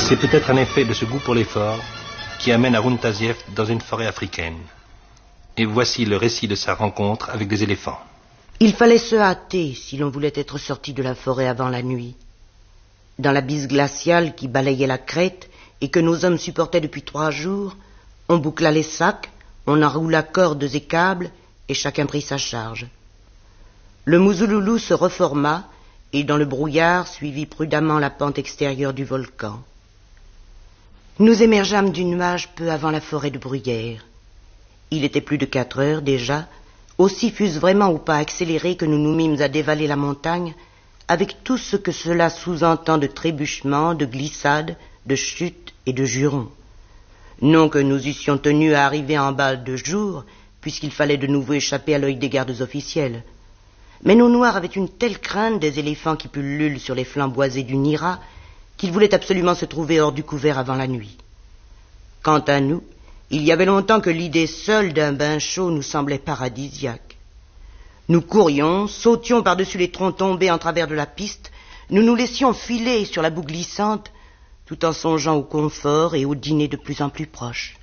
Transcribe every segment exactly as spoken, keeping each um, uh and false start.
C'est peut-être un effet de ce goût pour l'effort qui amène Haroun Tazieff dans une forêt africaine. Et voici le récit de sa rencontre avec des éléphants. Il fallait se hâter si l'on voulait être sorti de la forêt avant la nuit. Dans la bise glaciale qui balayait la crête et que nos hommes supportaient depuis trois jours, on boucla les sacs, on enroula cordes et câbles, et chacun prit sa charge. Le Mouzouloulou se reforma, et dans le brouillard suivit prudemment la pente extérieure du volcan. Nous émergeâmes du nuage peu avant la forêt de Bruyères. Il était plus de quatre heures déjà, aussi fût-ce vraiment ou pas accéléré que nous nous mîmes à dévaler la montagne, avec tout ce que cela sous-entend de trébuchements, de glissades, de chutes et de jurons. Non que nous eussions tenu à arriver en bas de jour, puisqu'il fallait de nouveau échapper à l'œil des gardes officiels. Mais nos noirs avaient une telle crainte des éléphants qui pullulent sur les flancs boisés du Nira qu'ils voulaient absolument se trouver hors du couvert avant la nuit. Quant à nous, il y avait longtemps que l'idée seule d'un bain chaud nous semblait paradisiaque. Nous courions, sautions par-dessus les troncs tombés en travers de la piste, nous nous laissions filer sur la boue glissante, tout en songeant au confort et au dîner de plus en plus proche.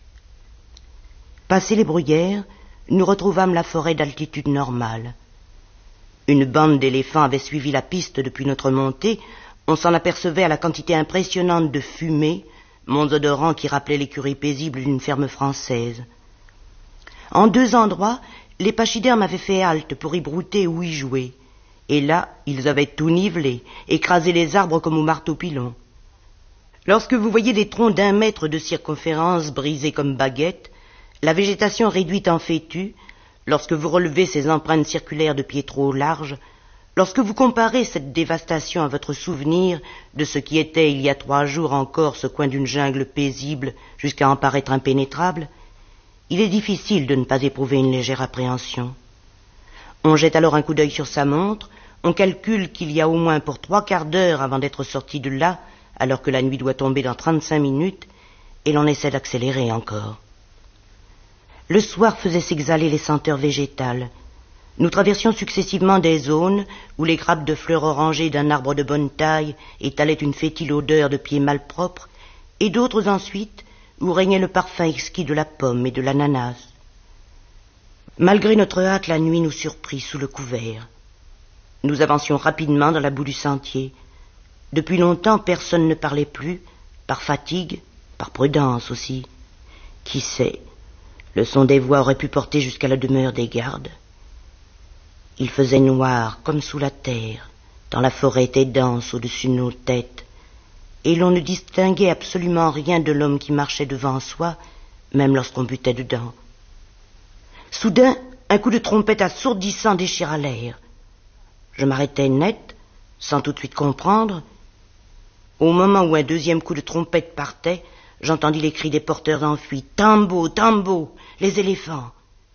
Passé les bruyères, nous retrouvâmes la forêt d'altitude normale. Une bande d'éléphants avait suivi la piste depuis notre montée. On s'en apercevait à la quantité impressionnante de fumée, monts odorants qui rappelaient l'écurie paisible d'une ferme française. En deux endroits, les pachydermes avaient fait halte pour y brouter ou y jouer. Et là, ils avaient tout nivelé, écrasé les arbres comme au marteau-pilon. Lorsque vous voyez des troncs d'un mètre de circonférence brisés comme baguettes, la végétation réduite en fétu, lorsque vous relevez ces empreintes circulaires de pieds trop larges, lorsque vous comparez cette dévastation à votre souvenir de ce qui était il y a trois jours encore ce coin d'une jungle paisible jusqu'à en paraître impénétrable, il est difficile de ne pas éprouver une légère appréhension. On jette alors un coup d'œil sur sa montre, on calcule qu'il y a au moins pour trois quarts d'heure avant d'être sorti de là, alors que la nuit doit tomber dans trente-cinq minutes, et l'on essaie d'accélérer encore. Le soir faisait s'exhaler les senteurs végétales. Nous traversions successivement des zones où les grappes de fleurs orangées d'un arbre de bonne taille étalaient une fétile odeur de pieds malpropres, et d'autres ensuite où régnait le parfum exquis de la pomme et de l'ananas. Malgré notre hâte, la nuit nous surprit sous le couvert. Nous avancions rapidement dans la boue du sentier. Depuis longtemps, personne ne parlait plus, par fatigue, par prudence aussi. Qui sait, le son des voix aurait pu porter jusqu'à la demeure des gardes. Il faisait noir, comme sous la terre, tant la forêt était dense au-dessus de nos têtes, et l'on ne distinguait absolument rien de l'homme qui marchait devant soi, même lorsqu'on butait dedans. Soudain, un coup de trompette assourdissant déchira l'air. Je m'arrêtai net, sans tout de suite comprendre. Au moment où un deuxième coup de trompette partait, j'entendis les cris des porteurs enfuis. « Tambo, Tambo, les éléphants !»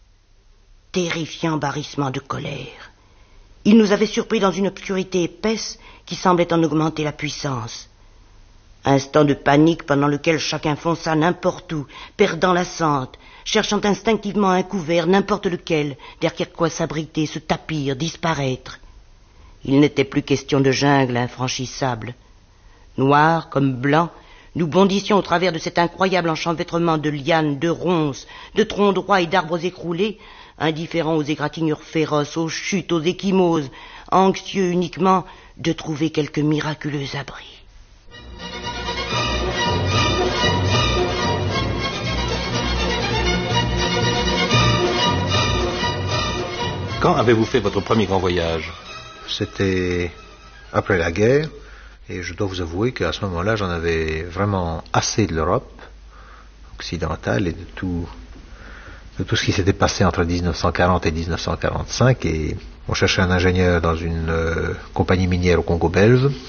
Terrifiant barrissement de colère. Ils nous avaient surpris dans une obscurité épaisse qui semblait en augmenter la puissance. Instant de panique pendant lequel chacun fonça n'importe où, perdant la sente, cherchant instinctivement un couvert, n'importe lequel, derrière quoi s'abriter, se tapir, disparaître. Il n'était plus question de jungle infranchissable. Noirs comme blancs, nous bondissions au travers de cet incroyable enchevêtrement de lianes, de ronces, de troncs droits et d'arbres écroulés, indifférents aux égratignures féroces, aux chutes, aux ecchymoses, anxieux uniquement de trouver quelque miraculeux abri. Quand avez-vous fait votre premier grand voyage? C'était après la guerre, et je dois vous avouer qu'à ce moment-là, j'en avais vraiment assez de l'Europe occidentale et de tout, de tout ce qui s'était passé entre dix-neuf cent quarante et dix-neuf cent quarante-cinq, et on cherchait un ingénieur dans une euh, compagnie minière au Congo belge.